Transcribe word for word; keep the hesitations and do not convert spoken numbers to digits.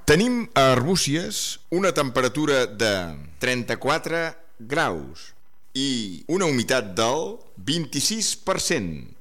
Tenim a Arbúcies una temperatura de trenta-quatre graus i una humitat del vint-i-sis per cent.